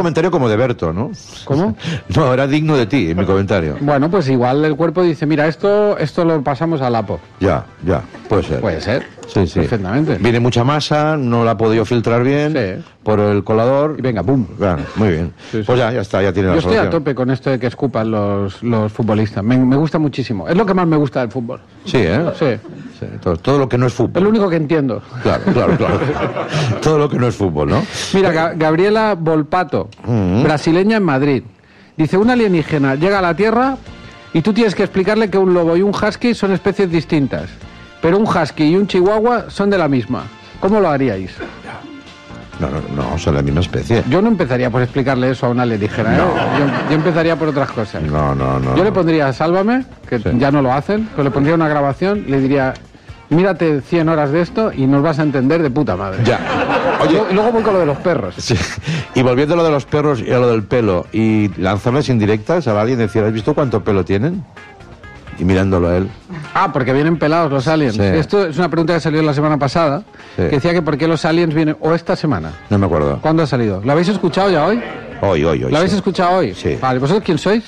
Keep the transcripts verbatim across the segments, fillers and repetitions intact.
comentario como de Berto, ¿no? ¿Cómo? No, era digno de ti, mi comentario. Bueno, pues igual el cuerpo dice, mira, esto esto lo pasamos al Apo. Ya, ya, puede ser. Puede ser. Sí, sí. Perfectamente. Viene mucha masa, no la ha podido filtrar bien Sí. por el colador. Y venga, pum. Claro, muy bien. Sí, sí. Pues ya, ya está, ya tiene Yo la estoy solución. a tope con esto de que escupan los, los futbolistas. Me, me gusta muchísimo. Es lo que más me gusta del fútbol. Sí, ¿eh? Sí. Sí, todo, todo lo que no es Es fútbol. lo único que entiendo. Claro, claro, claro. Todo lo que no es fútbol, ¿no? Mira, Ga- Gabriela Volpato, Mm. brasileña en Madrid. Dice, un alienígena llega a la Tierra y tú tienes que explicarle que un lobo y un husky son especies distintas. Pero un husky y un chihuahua son de la misma. ¿Cómo lo haríais? No, no, no, son la misma especie. Yo no empezaría por explicarle eso a un alienígena, ¿eh? Yo, yo empezaría por otras cosas. No, no, no. Yo le no. pondría Sálvame, que Sí. ya no lo hacen, pero le pondría una grabación y le diría, mírate cien horas de esto y nos vas a entender de puta madre. Ya. Y Oye, luego- y luego voy con lo de los perros. sí. Y volviendo a lo de los perros y a lo del pelo, y lanzarles indirectas a alguien, decir, ¿has visto cuánto pelo tienen? Y mirándolo a él. Ah, porque vienen pelados los aliens. Sí. Esto es una pregunta que salió la semana pasada, Sí. que decía que por qué los aliens vienen, o esta semana. No me acuerdo. ¿Cuándo ha salido? ¿Lo habéis escuchado ya hoy? Hoy, hoy, hoy. ¿Lo habéis sí. escuchado hoy? Sí. Vale, ¿vosotros quién sois?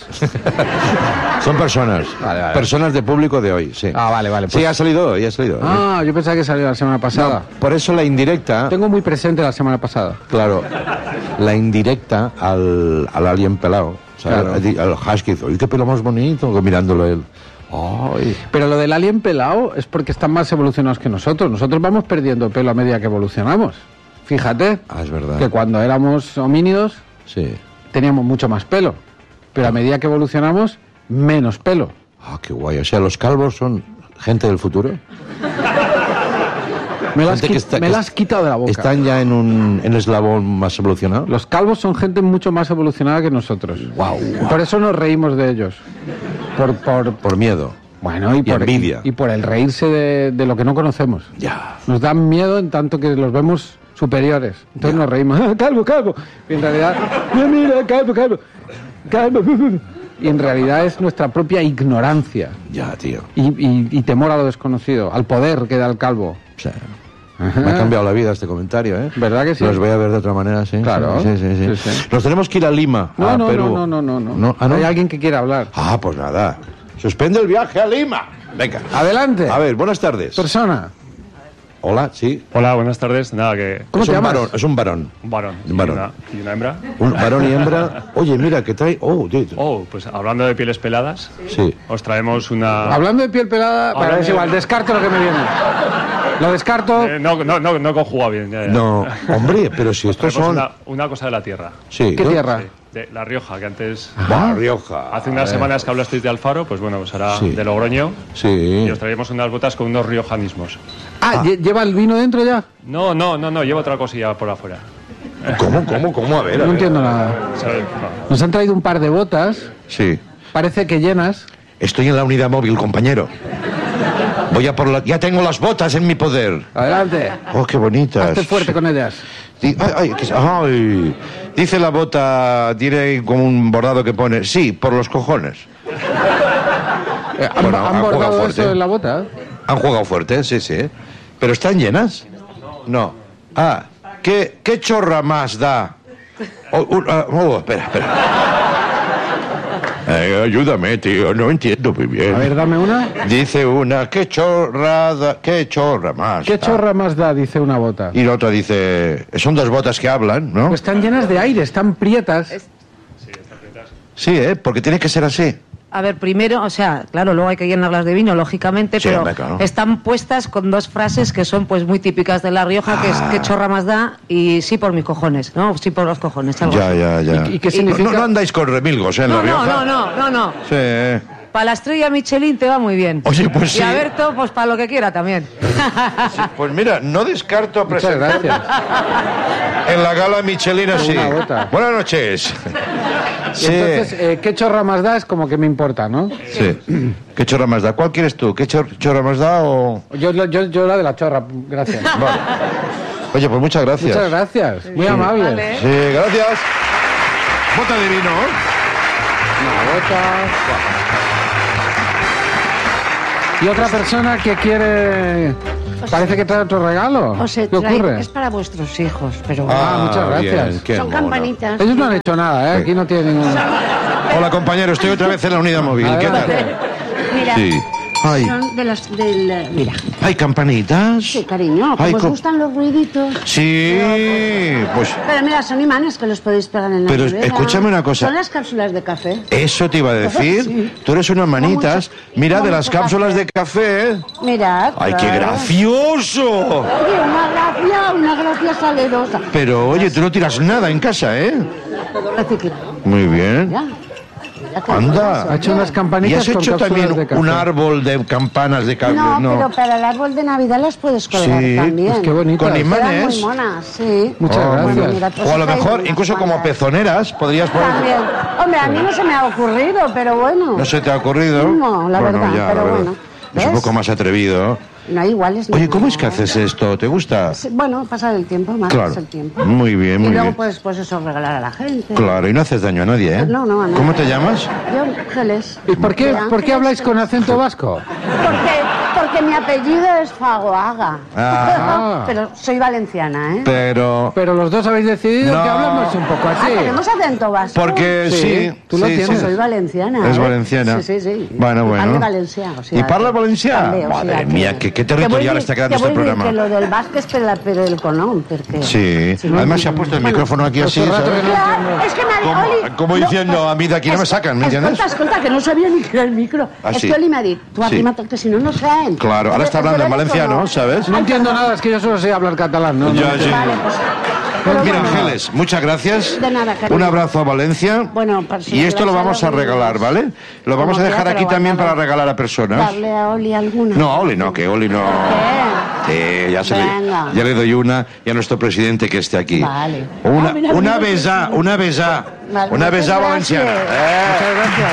Son personas. Vale, vale. Personas de público de hoy, sí. Ah, vale, vale. Sí, pues- ha salido hoy, ha salido hoy. Ah, yo pensaba que salió la semana pasada. No, por eso la indirecta, Tengo muy presente la semana pasada. claro, la indirecta al, al alien pelado. O sea, Claro. al, al husky, dice, oye, qué pelo más bonito, mirándolo a él. Ay. Pero lo del alien pelado es porque están más evolucionados que nosotros. Nosotros vamos perdiendo pelo a medida que evolucionamos. Fíjate Ah, es verdad. que cuando éramos homínidos Sí. teníamos mucho más pelo. Pero a medida que evolucionamos, menos pelo. Ah, qué guay. O sea, los calvos son gente del futuro. Me lo has, Gente que qui- está- me que lo has quitado de la boca. ¿Están ya en un en eslabón más evolucionado? Los calvos son gente mucho más evolucionada que nosotros. Guau, guau. Por eso nos reímos de ellos. Por, por, Por miedo. bueno, y, Y por envidia. Y, y por el reírse de, de lo que no conocemos. Ya. Nos dan miedo en tanto que los vemos superiores. Entonces Ya. nos reímos. "Ah, calvo, calvo. Y en realidad, mira, mira, calvo, calvo. Calvo. Y en realidad es nuestra propia ignorancia Ya, tío. y, y- y temor a lo desconocido, al poder que da el calvo. O sea, me ha cambiado la vida este comentario, ¿eh? ¿Verdad que sí? Los voy a ver de otra manera, sí. Claro. Sí, sí, sí. Sí, sí. Nos tenemos que ir a Lima, No, a no, Perú. no, no, no, no, no. ¿Ah, no? Hay alguien que quiera hablar. Ah, pues nada. Suspende el viaje a Lima. Venga. Adelante. A ver, buenas tardes. Persona. Hola, sí. Hola, buenas tardes. Nada, que ¿Cómo es te un llamas? varón, es un varón. un varón, Un varón. Y, una, y una hembra. Un varón y hembra. Oye, mira, que trae... Oh, tío. Oh, pues hablando de pieles peladas, Sí. os traemos una... Hablando de piel pelada, Hablando bueno, es de- igual, descarto lo que me viene. Lo descarto. Eh, no, no, no, no conjuga bien. ya, ya. No, hombre, pero si estos Traemos son... una, una cosa de la tierra. Sí. ¿Qué ¿no? tierra? Sí, de La Rioja, que antes... Buah, Rioja. Hace unas Eh, semanas que hablasteis de Alfaro, pues bueno, pues ahora Sí. de Logroño. Sí. Y os traemos unas botas con unos riojanismos. Ah, ¿lle- ¿lleva el vino dentro ya? No, no, no, no, lleva otra cosilla por afuera. ¿Cómo, cómo, cómo? A ver, a No ver. entiendo nada. ¿Sabes? No. Nos han traído un par de botas, Sí. parece que llenas. Estoy en la unidad móvil, compañero. Voy a por la... Ya tengo las botas en mi poder. Adelante. Oh, qué bonitas. Hazte fuerte con ellas. Di- Ay, ay, que- ay. Dice la bota, tiene como un bordado que pone, sí, por los cojones. Eh, ¿Han, Bueno, han han jugado bordado fuerte. eso en la bota? Han jugado fuerte, sí, sí. ¿Pero están llenas? No. Ah, ¿qué, qué chorra más da? Oh, un- ah, oh, espera, espera. Eh, ayúdame, tío, no entiendo muy bien. A ver, dame una. Dice una, qué chorrada, qué chorra más. ¿Qué da? chorra más da? Dice una bota. Y la otra dice, son dos botas que hablan, ¿no? Pues están llenas de aire, están prietas. Sí, ¿eh? Porque tiene que ser así. A ver, primero, o sea, claro, luego hay que llenarlas de vino, lógicamente, Sí, pero hombre, claro. están puestas con dos frases que son pues muy típicas de La Rioja, que es Ah. qué chorra más da y sí por mis cojones, ¿no? Sí por los cojones, algo Ya, así. ya, ya. ¿Y- y qué No- significa? No, no andáis con remilgos, ¿eh? En No, La no, Rioja. no, no, no, no. Sí, ¿eh? Para la estrella Michelin te va muy bien. Oye, pues sí. Y a Berto, pues para lo que quiera también. Pues mira, no descarto Muchas presentar gracias. en la gala Michelin así. Una bota. Buenas noches. Sí. Entonces, eh, ¿qué chorra más da? Es como que me importa, ¿no? Sí. ¿Qué chorra más da? ¿Cuál quieres tú? ¿Qué chor- chorra más da o...? Yo, yo, yo la de la chorra, gracias. Vale. Oye, pues muchas gracias. Muchas gracias, muy amable. Vale. Sí, gracias. Bota de vino. Una bota. Y otra persona que quiere Parece que trae otro regalo. Os he ¿Qué traído- ocurre? Es para vuestros hijos, pero... Ah, muchas gracias. bien, qué son mono. campanitas. Ellos no han hecho nada, ¿eh? Aquí no tienen ningún... Hola, compañero, estoy otra vez en la unidad móvil. ¿Qué Adelante. tal? Mira, Sí. Ay. son de las del... Mira, ¿Hay campanitas? sí, cariño, Ay, como os co- gustan los ruiditos. Sí, pues Pero mira, son imanes que los podéis pegar en la Pero nevera. escúchame una cosa. Son las cápsulas de café. eso te iba a decir. Sí. Tú eres unas manitas. mucho- Mira, como de las mucho cápsulas café. de café. Mirad. ¡Ay, qué claro. gracioso! Oye, una gracia, una gracia salerosa. Pero, oye, tú no tiras nada en casa, ¿eh? Reciclado. Muy bien. Ya. Ya que- Anda. Ha hecho unas ¿Y campanitas has con hecho cápsulas también de café. un árbol de campanas de cable? No, pero para el árbol de Navidad las puedes colgar Sí, también. pues qué bonito. Con Quedan imanes. muy monas, sí. Muchas Oh, muy gracias. bien. Mira, pues O a lo estáis mejor, unas incluso como cuantas. pezoneras, podrías poner... También. Hombre, a mí no se me ha ocurrido, pero bueno. ¿No se te ha ocurrido? No, la Bueno, verdad, ya, pero la verdad. bueno. Es un ¿Ves? poco más atrevido. No, igual es... Oye, ¿cómo es que no. haces esto? ¿Te gusta? Sí, bueno, pasar el tiempo, más Claro. el tiempo. Muy bien, muy y luego, bien. pues, pues eso, regalar a la gente. Claro, y no haces daño a nadie, ¿eh? No, no, a nadie. ¿Cómo te llamas? Yo, Ángeles. ¿Y por qué, De por qué Ángeles, habláis con Ángeles. acento vasco? Porque, porque mi apellido es Fagoaga. Ah. Pero soy valenciana, ¿eh? Pero... Pero los dos habéis decidido No. que hablamos un poco Ah, así. tenemos acento vasco. Porque Sí, sí, tú lo sí, tienes. sí. Soy valenciana. Es ¿eh? valenciana. Sí, sí, sí. Bueno, bueno. Parle valencià, o sigui, ¿Y parla que- valencià? també, o Madre sigui, mía, que- qué- qué que territorial vull está dir- quedando que este vull dir programa. Que lo del vasco es per, la, per el conom, perquè... Sí, Si no- además se ha puesto el Bueno, micrófono aquí así, hace rato ¿sabes? que no- Clar, és que m'ha dit... Como- Oli, como diciendo, a mí de aquí no me sacan, ¿me entiendes? Escolta, escolta, que no sabia ni que era el micro. Ah, és sí. que Oli m'ha dit, tu Sí. arrima't, que si no, no sent. Claro, ahora está hablando en valenciano, ¿sabes? No entiendo nada, es que yo solo sé hablar catalán, ¿no? Ya, No. sí. Vale, pues... Pero Mira, bueno, Ángeles, muchas gracias. De nada, cariño. Un abrazo a Valencia. Bueno, para si y esto lo vais a vamos a los regalar, niños. ¿vale? Lo vamos a Como dejar quiera, aquí pero también bueno, para regalar a personas. darle a Oli alguna. No, Oli no, que Oli no. ¿Qué? Sí, ya, se le, Venga. ya le doy una y a nuestro presidente que esté aquí. Vale. Una, Ah, mira, una mira, besá, mira. una besá. Vale, Una muchas besá gracias. valenciana. Eh. Muchas gracias.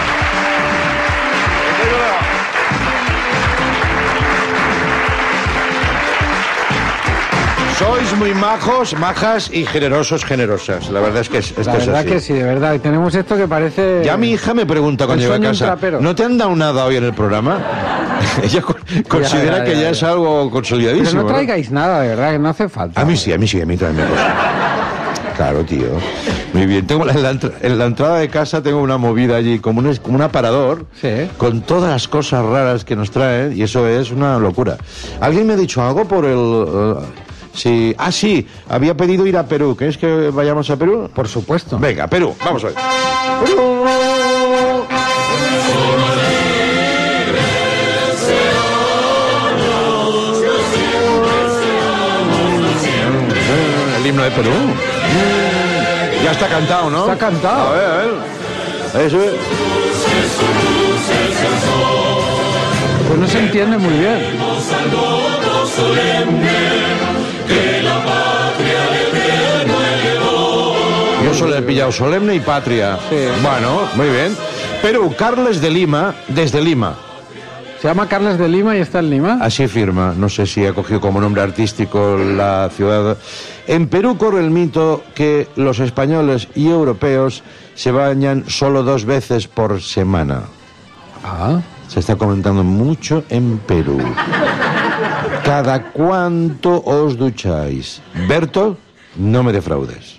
Sois muy majos, majas y generosos, generosas. La verdad es que es- esto La es verdad así. que sí, de verdad. Y tenemos esto que parece... Ya mi hija me pregunta cuando El llega a sueño un casa, trapero. ¿no te han dado nada hoy en el programa? Ella co- considera ya, que ya, ya ya. es algo Pero consolidadísimo. no ¿no? traigáis nada, de verdad, que no hace falta. A mí sí, a mí sí, a mí también me gusta. Claro, tío. Muy bien. Tengo la- en, la, entra- en la entrada de casa tengo una movida allí, como un, es- como un aparador, Sí. con todas las cosas raras que nos traen, y eso es una locura. ¿Alguien me ha dicho algo por el...? eh, sí. Ah, sí, había pedido ir a Perú. ¿Quieres que vayamos a Perú? Por supuesto. Venga, Perú, vamos a ver. El himno de Perú. Ya está cantado, ¿no? Está cantado. A ver, a ver. Eso es. Pues no se entiende muy bien. Yo solo he pillado solemne y patria. Sí. Bueno, muy bien. Perú, Carles de Lima, desde Lima. Se llama Carles de Lima y está en Lima. Así firma, no sé si ha cogido como nombre artístico la ciudad. En Perú corre el mito que los españoles y europeos se bañan solo dos veces por semana. Ah. Se está comentando mucho en Perú. ¿Cada cuánto os ducháis? Berto, no me defraudes.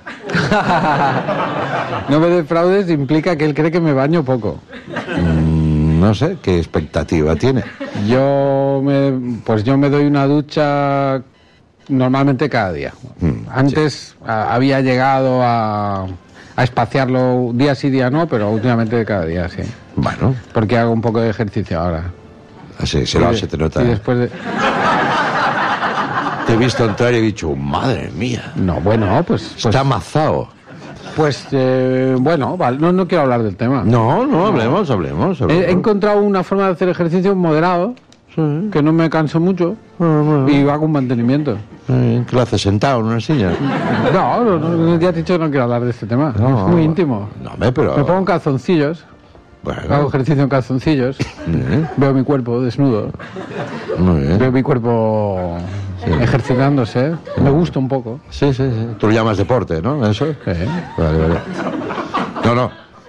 No me defraudes implica que él cree que me baño poco. Mm, no sé, ¿qué expectativa tiene? Yo me, pues yo me doy una ducha normalmente cada día. Mm, Antes a- había llegado a, a espaciarlo día sí, día no, pero últimamente cada día sí. Bueno, Porque hago un poco de ejercicio ahora. así se, Y lo, de- se te nota. Y después de... Te he visto entrar y he dicho, madre mía, No, bueno, pues... pues está amazado. Pues, eh, bueno, vale, no, no quiero hablar del tema. No, no, hablemos, hablemos. He, hablemos. he encontrado una forma de hacer ejercicio moderado, Sí. que no me canso mucho Bueno, bueno. y hago un mantenimiento. Eh, ¿Qué lo haces sentado en una silla? No, no, no, ya te he dicho que no quiero hablar de este tema. No, es muy íntimo. No, hombre, pero... Me pongo en calzoncillos, Bueno, hago ejercicio en calzoncillos, eh, veo mi cuerpo desnudo, muy bien. veo mi cuerpo ejercitándose, me gusta un poco. Sí, sí, sí. Tú lo llamas deporte, ¿no? ¿Eso? Sí. Vale, vale. No, no.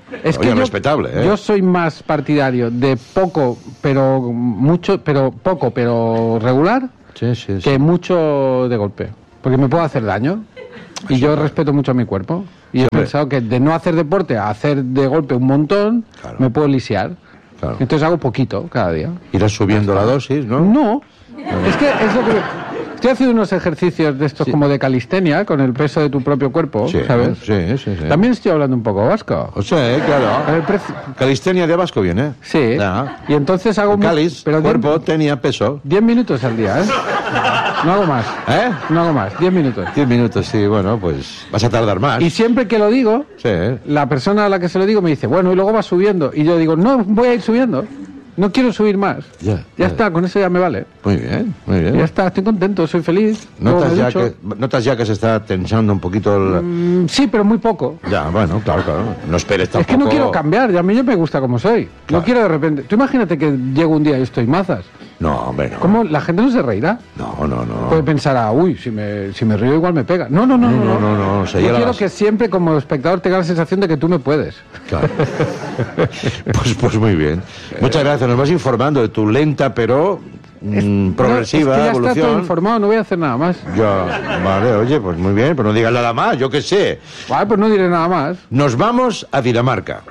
Es Oye, que yo, respetable, ¿eh? yo soy más partidario de poco, pero mucho, pero poco, pero regular, Sí, sí, sí. que mucho de golpe. Porque me puedo hacer daño. Y yo respeto mucho a mi cuerpo. Y he Hombre. pensado que de no hacer deporte a hacer de golpe un montón, Claro. me puedo lisiar. Claro. Entonces hago poquito cada día. Irás subiendo la dosis, ¿no? No. Es que es lo que... Estoy haciendo unos ejercicios de estos Sí. como de calistenia, con el peso de tu propio cuerpo, Sí, ¿sabes? sí, sí, sí. También estoy hablando un poco vasco. O sea, eh, claro. El preci- Calistenia de vasco viene. Sí. Ya. Y entonces hago... mu- Calis, pero cuerpo, tenía peso. diez minutos al día, ¿eh? No hago más. ¿Eh? No hago más. diez minutos. Diez minutos, sí, bueno, pues vas a tardar más. Y siempre que lo digo, Sí, ¿eh? la persona a la que se lo digo me dice, bueno, y luego va subiendo. Y yo digo, no, voy a ir subiendo. No quiero subir más. Ya, Ya ya. está, con eso ya me vale. Muy bien, muy bien. Ya está, estoy contento, soy feliz. luego ¿Notas me ya, ducho. que, ¿Notas ya que se está tensando un poquito el... Mm, sí, pero muy poco. Ya, bueno, claro, claro. No esperes Es tampoco... que no quiero cambiar, a mí yo me gusta como soy. Claro. No quiero de repente... Tú imagínate que llego un día y estoy mazas. No, hombre, no. ¿Cómo? ¿La gente no se reirá? No, no, no. Puede pensar, ah, uy, si me, si me río igual me pega. No, no, no, no. No, no, no, no, sería Yo la quiero base. que siempre como espectador tenga la sensación de que tú me puedes. Claro. pues, pues muy bien. Muchas gracias. Nos vas informando de tu lenta pero mm, progresiva No, es que ya está todo evolución. informado, no voy a hacer nada más. Ya, vale, oye, pues muy bien, pero no digas nada más, yo qué sé. Vale, pues no diré nada más. Nos vamos a Dinamarca.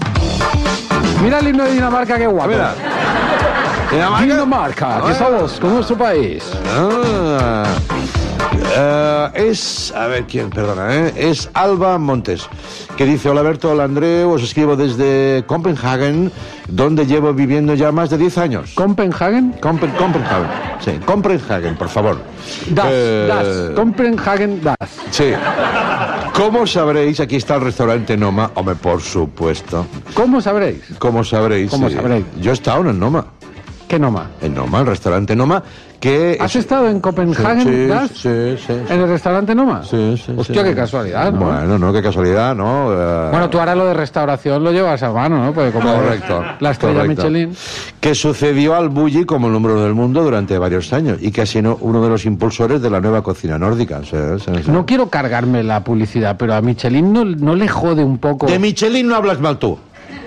Mira el himno de Dinamarca, qué guapo. Mira. Dinamarca. Dinamarca, que somos como nuestro país. Ah. Eh, es, a ver quién, perdona, ¿eh? Es Alba Montes, que dice: hola Berto, hola Andreu, os escribo desde Copenhagen, donde llevo viviendo ya más de diez años. Copenhagen. Compen- Copenhagen, sí, Copenhagen, por favor. Das, Eh, das. Copenhagen, das. Sí. ¿Cómo sabréis? Aquí está el restaurante Noma. Hombre, por supuesto. ¿Cómo sabréis? ¿Cómo sabréis? ¿Cómo Sí. sabréis? Yo he estado en el Noma. ¿Qué noma? En Noma, el restaurante Noma, que... ¿Has es- estado en Copenhagen, Sí, Das? sí, sí, sí. ¿En el restaurante Noma? Sí, sí, Hostia, sí. qué casualidad, ¿no? Bueno, no, qué casualidad, ¿no? Eh, Bueno, tú ahora lo de restauración lo llevas a mano, ¿no? Porque como Correcto. la estrella correcto. Michelin. Que sucedió al Bulli como el número del mundo durante varios años y que ha sido uno de los impulsores de la nueva cocina nórdica. Sí, sí, sí. No quiero cargarme la publicidad, pero a Michelin no, no le jode un poco... De Michelin no hablas mal tú.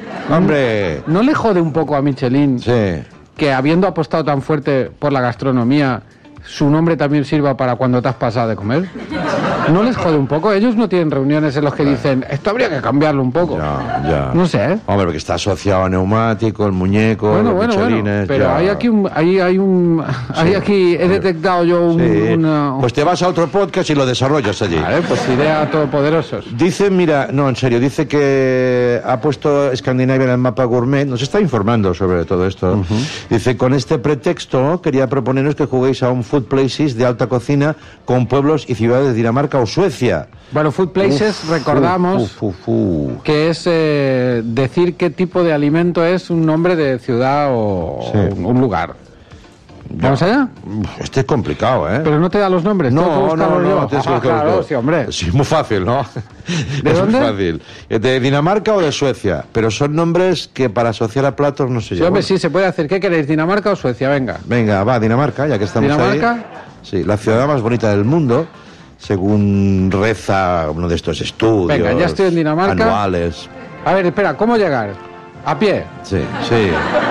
Hombre. ¿No le jode un poco a Michelin Sí. que habiendo apostado tan fuerte por la gastronomía, su nombre también sirva para cuando te has pasado de comer? ¿No les jode un poco? Ellos no tienen reuniones en los que dicen, esto habría que cambiarlo un poco. Ya, ya. No sé, ¿eh? Hombre, porque está asociado a neumático, el muñeco, Bueno, los bueno, bueno. Michelines, Pero ya. hay aquí un... Hay, hay un hay aquí... He detectado yo un... Sí. una... Pues te vas a otro podcast y lo desarrollas allí. Vale, pues idea todopoderosos. Dice, mira, no, en serio, dice que ha puesto Escandinavia en el mapa gourmet, nos está informando sobre todo esto. Dice, con este pretexto quería proponeros que juguéis a un Food Places de alta cocina con pueblos y ciudades de Dinamarca o Suecia. Bueno, Food Places, Uf, recordamos uf, uf, uf. que es eh, decir qué tipo de alimento es un nombre de ciudad o Sí. un, un lugar. ¿Vamos allá? Uf, Este es complicado, ¿eh? Pero no te da los nombres. tengo que No, no, buscarlos no, yo. tienes que Ah, buscarlos claro, tú. sí, hombre. Sí, muy fácil, ¿no? ¿De es dónde? muy fácil. ¿De Dinamarca o de Suecia? Pero son nombres que para asociar a platos no se Sí, llevan. hombre, sí, se puede hacer. ¿Qué queréis, Dinamarca o Suecia? Venga. Venga, va, Dinamarca, ya que estamos ¿Dinamarca? ahí. Sí, la ciudad más bonita del mundo, según reza uno de estos estudios Venga, ya estoy en Dinamarca. anuales. A ver, espera, ¿cómo llegar? ¿A pie? Sí, sí.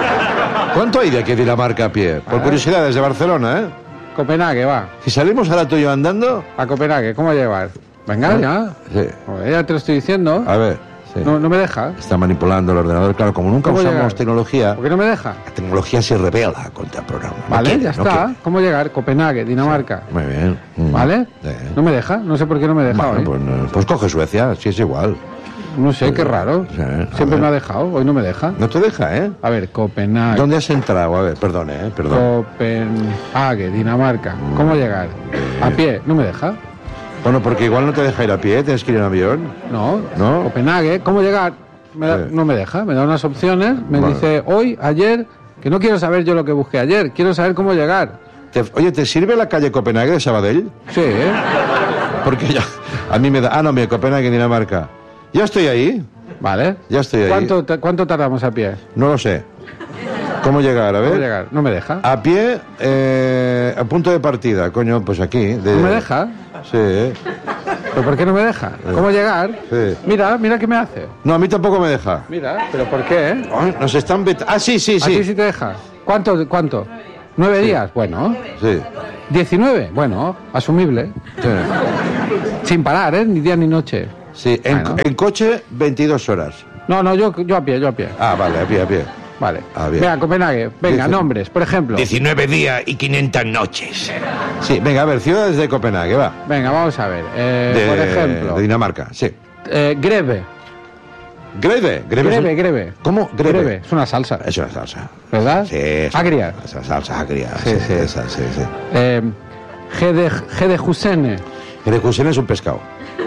¿Cuánto hay de aquí a Dinamarca a pie? Por curiosidad, desde Barcelona, ¿eh? Copenhague, va. Si salimos ahora tú y yo andando... A Copenhague, ¿cómo llegar? Venga, ya. Sí. Joder, ya te lo estoy diciendo. A ver, sí. No, no me deja. Está manipulando el ordenador, claro, como nunca ¿Cómo usamos llegar? tecnología, ¿Por qué no me deja? la tecnología se revela contra el programa. No Vale, quiere, ya no está. quiere. ¿Cómo llegar? Copenhague, Dinamarca. Muy bien. Mm. ¿Vale? Sí. No me deja, no sé por qué no me deja Bueno, hoy. pues, no, pues coge Suecia, si es igual. No sé, qué raro. Sí, a Siempre ver. me ha dejado, hoy no me deja. No te deja, ¿eh? A ver, Copenhague. ¿Dónde has entrado? A ver, perdone, ¿eh? Perdón. Copenhague, Dinamarca. ¿Cómo llegar? A pie, no me deja. Bueno, porque igual no te deja ir a pie, tienes que ir en avión. No. ¿No? Copenhague, ¿cómo llegar? Me da- Sí. No me deja, me da unas opciones, me Vale. dice hoy, ayer, que no quiero saber yo lo que busqué ayer, quiero saber cómo llegar. Te- oye, ¿te sirve la calle Copenhague de Sabadell? Sí, ¿eh? Porque ya, a mí me da... Ah, no, mira, Copenhague, Dinamarca. Ya estoy ahí, Vale. ya estoy ahí. ¿Cuánto, ta- ¿Cuánto tardamos a pie? No lo sé. ¿Cómo llegar? A ver. ¿Cómo llegar? No me deja. A pie, eh, a punto de partida, coño, pues aquí. de- ¿No me deja? Sí. ¿Pero por qué no me deja? ¿Cómo llegar? Sí. Mira, mira qué me hace. No, a mí tampoco me deja. Mira, ¿pero por qué? Eh? Ay, nos están vet... Ah, sí, sí, ¿A ti sí. sí te deja? ¿Cuánto? ¿Cuánto? ¿Nueve días? Bueno. Sí. ¿Diecinueve? Bueno, asumible. Sí. Sin parar, ¿eh? Ni día ni noche. Sí, en, Bueno. en coche veintidós horas. No, no, yo, yo a pie, yo a pie. Ah, vale, a pie, a pie. Vale. Ah, bien. Venga, Copenhague. Venga, Dieci- nombres, por ejemplo. diecinueve días y quinientas noches. Sí, venga, a ver, ciudades de Copenhague, va. Venga, vamos a ver. Eh, De, por ejemplo, de Dinamarca, sí. eh, Greve. Greve, Greve. es un- Greve, Greve. ¿Cómo? Greve. Greve. Es una salsa. Es una salsa. ¿Verdad? Sí, es Agria. Es una salsa agria. Sí, Sí, sí. sí. Esa, sí, sí. Eh, G de, G de Jusene. El Ecusene es un pescado.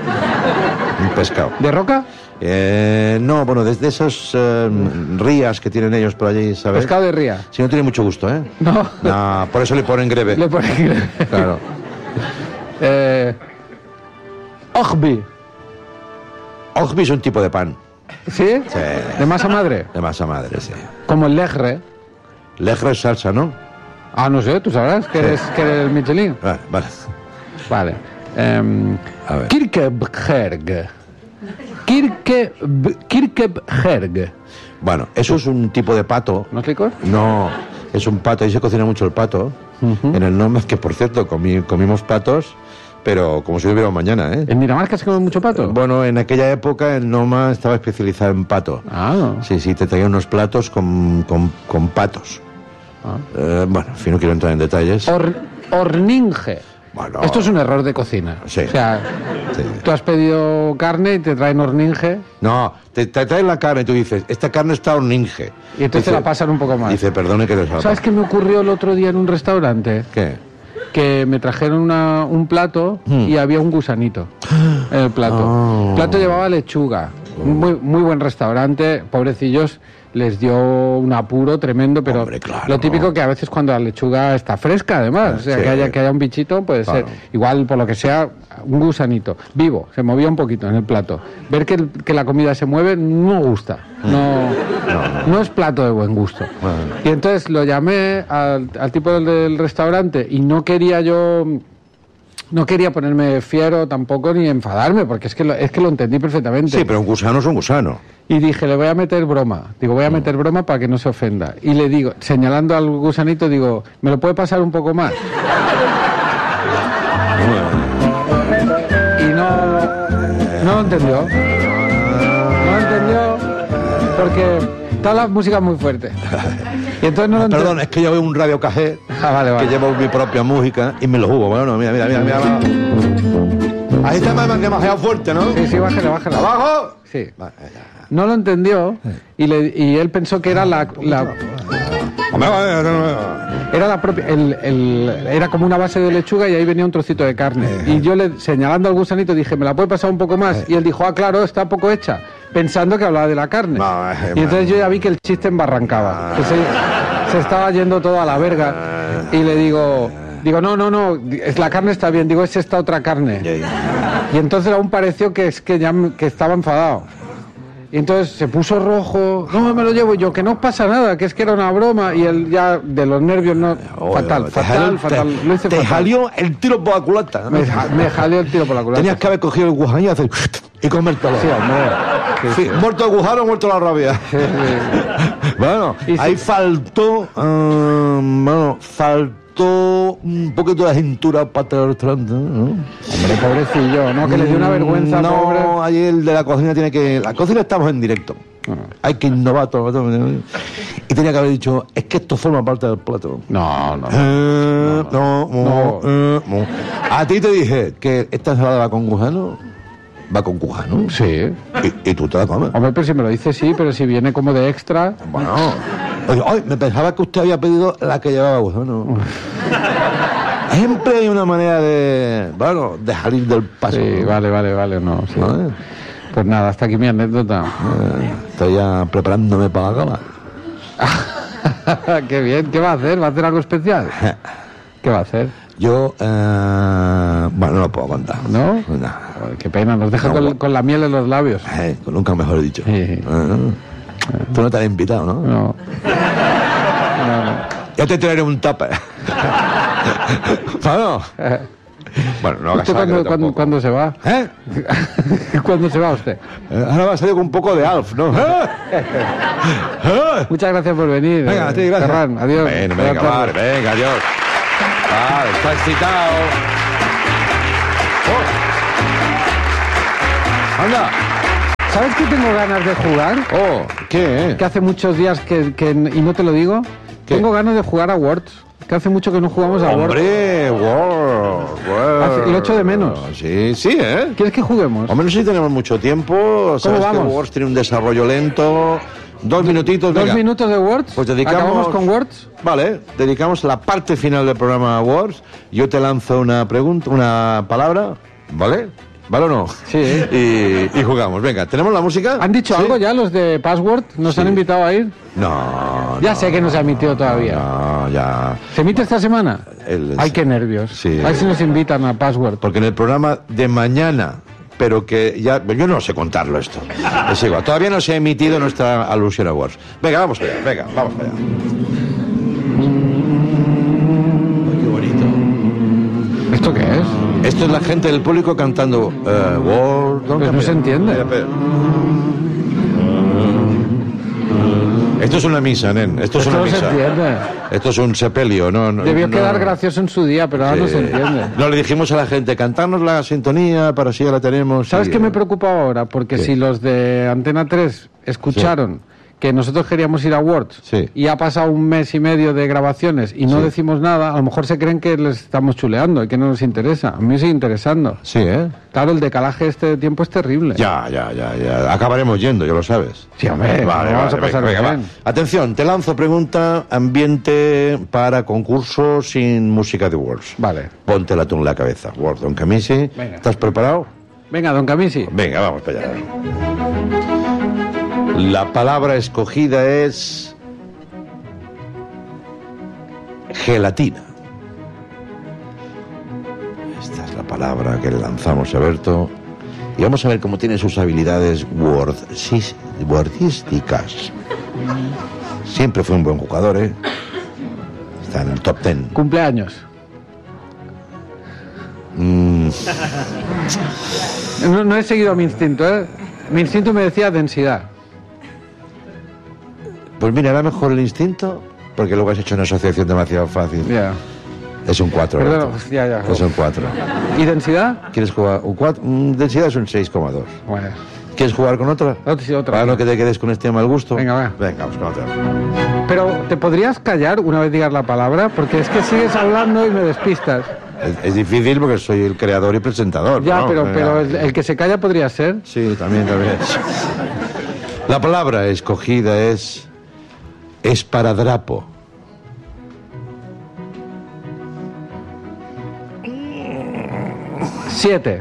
Un pescado. ¿De roca? Eh, no, bueno, desde esos eh, rías que tienen ellos por allí, ¿sabes? Pescado de ría. Si no tiene mucho gusto, ¿eh? No. No, por eso le ponen greve. Le pone Greve. Claro. Eh, Ogby. Ogby es un tipo de pan. ¿Sí? Sí. De masa madre. De masa madre, sí. Como el Legre. Legre es salsa, ¿no? Ah, no sé, tú sabrás que eres, que eres el Michelin. Vale, vale. Vale. Em, A ver. Kierkegaard. Kierke- Kierkegaard. Bueno, eso es un tipo de pato. ¿No es licor? No, es un pato, ahí se cocina mucho el pato. En el nombre, que por cierto, comí- comimos patos, pero como si hubiera un mañana, ¿eh? ¿En Dinamarca se come mucho pato? Bueno, en aquella época el Noma estaba especializado en pato. Ah, no. Sí, sí, te traía unos platos con, con, con patos. Ah. Eh, bueno, en fin, no quiero entrar en detalles. Or- Orninge. Bueno. Esto es un error de cocina. Sí. O sea, Sí. tú has pedido carne y te traen orninge No, te, te traen la carne y tú dices, esta carne está orninge. y entonces te la pasan un poco más. Dice, perdone que les ¿Sabes qué me ocurrió el otro día en un restaurante? ¿Qué? Que me trajeron una- un plato y había un gusanito en el plato. Oh. El plato llevaba lechuga. Muy, muy buen restaurante, pobrecillos, les dio un apuro tremendo, pero Hombre, claro. lo típico que a veces cuando la lechuga está fresca, además, o sea, Sí. que haya, que haya un bichito, puede Claro. ser, igual por lo que sea, un gusanito, vivo, se movía un poquito en el plato. Ver que, el- que la comida se mueve no gusta, no, no es plato de buen gusto. Bueno. Y entonces lo llamé al, al tipo del, del restaurante y no quería yo... No quería ponerme fiero tampoco ni enfadarme, porque es que lo, es que lo entendí perfectamente. Sí, pero un gusano es un gusano. Y dije, le voy a meter broma. Digo, voy a meter broma para que no se ofenda. Y le digo, señalando al gusanito, digo, ¿me lo puede pasar un poco más? Y no, no lo entendió. No lo entendió porque toda la música es muy fuerte. Y entonces no lo entendió. Perdón, es que yo veo un radio cajé Ah, vale, vale. que llevo mi propia música y me lo jugo. Bueno, mira, mira, mira, mira. mira. Ahí está más demasiado fuerte, ¿no? Sí, sí, bájale, bájale. ¡Abajo! Sí. Vale, ya. No lo entendió y, le, y él pensó que era la, la Hombre, vale, no, no. era la propia el, el- era como una base de lechuga y ahí venía un trocito de carne. Y yo le señalando al gusanito dije, ¿me la puede pasar un poco más? Y él dijo, ah, claro, está poco hecha, pensando que hablaba de la carne. No, eh, Y entonces man. yo ya vi que el chiste embarrancaba, que se, se estaba yendo todo a la verga. Y le digo, digo, no, no, no, es la carne está bien, digo, es esta otra carne. Ya, ya. Y entonces aún pareció que es que ya m- que estaba enfadado. Y entonces se puso rojo, no me lo llevo y yo, que no pasa nada, que es que era una broma. Y él ya de los nervios, no, fatal, Te fatal, jaló- fatal. Te, Lo hice te fatal. jalió el tiro por la culata. ¿no? Me, ja- me jaleó el tiro por la culata. Tenías que haber cogido el gusanillo y hacer y comértelo. Sí, hombre. Sí, Sí, muerto el gusano, muerto la rabia. sí, sí. Bueno, Y ahí sí. faltó, eh, bueno, faltó un poquito de cintura para el restaurante, ¿no? Hombre, pobrecillo, ¿no? Que le dio una vergüenza, no, pobre. ahí el de la cocina tiene que... La cocina estamos en directo. Hay que innovar todo, todo. Y tenía que haber dicho, es que esto forma parte del plato. No, no. Eh, no, no, no. eh, no. A ti te dije que esta ensalada va con gusano. Va con gusano. Sí. Y, y tú te la comes. Hombre, pero si me lo dice sí, pero si viene como de extra. Bueno. Oye, ay, me pensaba que usted había pedido la que llevaba gusano. Siempre hay una manera de, bueno, de salir del paso. Sí, ¿no? vale, vale, vale, no. Sí. ¿Vale? Pues nada, hasta aquí mi anécdota. Eh, estoy ya preparándome para la cama. Qué bien, ¿qué va a hacer? ¿Va a hacer algo especial? ¿Qué va a hacer? Yo, eh, bueno, no lo puedo contar. ¿No? No. Ay, qué pena, nos deja No, con, bueno. con la miel en los labios. Eh, nunca mejor dicho. Sí. Eh, tú no te has invitado, ¿no? No. Ya te traeré un tupper. Bueno, Bueno, no hagas ¿Usted cuándo, sangre cuándo, tampoco. cuándo se va? ¿Eh? ¿Cuándo se va usted? Eh, Ahora va a salir con un poco de Alf, ¿no? ¿Eh? ¿Eh? Muchas gracias por venir. Venga, a ti, eh, gracias. Ferran, adiós. Venga, Buenas venga, tardes. vale, venga, adiós. Vale, está excitado. Oh. Anda. ¿Sabes que tengo ganas de jugar? Oh, ¿qué? Que hace muchos días que, que y no te lo digo. ¿Qué? Tengo ganas de jugar a Words. Que hace mucho que no jugamos a Words. Hombre, World, World. Hace- lo echo de menos. Sí, sí, ¿eh? ¿Quieres que juguemos? Hombre, no sé si tenemos mucho tiempo. Sabes que vamos? Words tiene un desarrollo lento. Dos minutitos, ¿Dos venga. minutos de Words? Pues dedicamos... ¿Acabamos con Words? Vale, dedicamos la parte final del programa a Words. Yo te lanzo una pregunta, una palabra, ¿vale? ¿Vale o no? Sí. Y, y jugamos. Venga, ¿tenemos la música? ¿Han dicho ¿Sí? algo ya los de Password? ¿Nos Sí. han invitado a ir? No. Ya no, sé que no se ha emitido todavía. No, ya. ¿Se emite esta semana? El- Ay, qué nervios. Sí. A ver si nos invitan a Password. Porque en el programa de mañana, pero que ya... Yo no sé contarlo esto. Es igual. Todavía no se ha emitido nuestra alusión a Words. Venga, vamos allá. Venga, vamos allá. Ay, qué bonito. ¿Esto qué es? Esto es la gente del público cantando eh, World. Pues no se entiende. Espera, espera. Esto es una misa, nen. Esto es Esto una no se misa. entiende. Esto es un sepelio, no, no. Debió no. quedar gracioso en su día, pero ahora no Sí. se entiende. No, le dijimos a la gente, cantarnos la sintonía para si ya la tenemos. ¿Sabes y, qué me eh, preocupa ahora? Porque ¿Qué? si los de Antena tres escucharon que nosotros queríamos ir a Words Sí. y ha pasado un mes y medio de grabaciones y no Sí. decimos nada, a lo mejor se creen que les estamos chuleando y que no nos interesa. A mí me sigue interesando. Sí, ¿eh? Claro, el decalaje este de tiempo es terrible. Ya, ya, ya, ya. Acabaremos yendo, ya lo sabes. Sí, hombre, Vale, vamos vale, a pasar venga, venga, bien. va. Atención, te lanzo pregunta, ambiente para concurso sin música de Words. Vale. Póntela tú en la cabeza. Word, Don Camisi. Venga. ¿Estás preparado? Venga, don Camisi. Venga, vamos para allá. La palabra escogida es gelatina. Esta es la palabra que le lanzamos a Berto. Y vamos a ver cómo tiene sus habilidades wordsis- wordísticas. Siempre fue un buen jugador, ¿eh? Está en el top ten. Cumpleaños. Mm, No, no he seguido mi instinto, ¿eh? Mi instinto me decía densidad. pues mira, era mejor el instinto, porque luego has hecho una asociación demasiado fácil. Ya. Es un cuatro. Perdón, Berto. ya, ya. Es un cuatro. ¿Y densidad? ¿Quieres jugar un cuatro? Mm, densidad es un seis coma dos. Bueno. ¿Quieres jugar con otra? Otra, sí, otra. Para no que te quedes con este mal gusto. Venga, va. Venga, vamos con otra. Pero, ¿te podrías callar una vez digas la palabra? Porque es que sigues hablando y me despistas. Es, es difícil porque soy el creador y presentador. Ya, ¿no? pero, Venga. pero el, el que se calla podría ser. Sí, también, también. La palabra escogida es esparadrapo. Siete.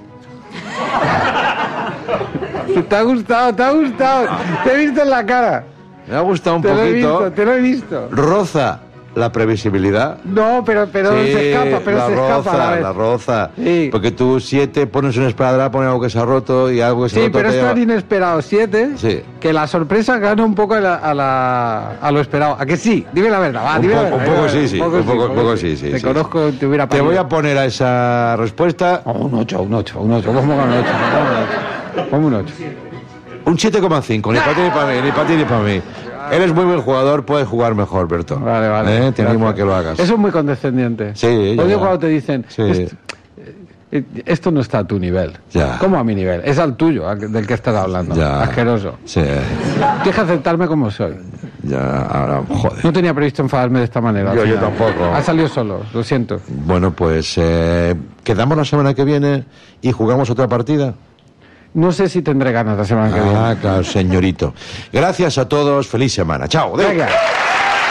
¿Te ha gustado? ¿Te ha gustado? Te he visto en la cara. Me ha gustado un Te lo he poquito. visto, te lo he visto. Roza la previsibilidad. No, pero, pero Sí, se escapa, pero la se roza, escapa a la vez. la roza. Sí. Porque tú siete pones un esparadrapo en algo que se ha roto y algo que se ha Sí, roto pero te es lleva- tan inesperado. Siete, Sí. que la sorpresa gana un poco a, la, a, la- a lo esperado. ¿A que sí? Dime la verdad, va, Un dime la poco- verdad. un poco dime la sí, sí, verdad. un poco- un poco sí, sí, Te sí, conozco, te hubiera Te voy a poner a esa respuesta Oh, un ocho, un ocho, un ocho. ¿Cómo con un ocho? Ponme un ocho. un siete coma cinco, ni para ti ni para mí, ni para ti ni para mí. Eres muy buen jugador, puedes jugar mejor, Berto. Vale, vale. ¿Eh? Te animo a Gracias. que lo hagas. Eso es muy condescendiente. Sí, ya, Odio ya. cuando te dicen, Sí. esto, eh, esto no está a tu nivel. Ya. ¿Cómo a mi nivel? Es al tuyo, al- del que estás hablando. Ya. Asqueroso. Sí, Tienes que aceptarme como soy. ya, ahora, joder. No tenía previsto enfadarme de esta manera. al Yo- yo final. tampoco. Ha salido solo, lo siento. Bueno, pues eh, quedamos la semana que viene y jugamos otra partida. No sé si tendré ganas la semana que viene. Ah, claro, señorito. Gracias a todos, feliz semana. Chao. adeu. Venga.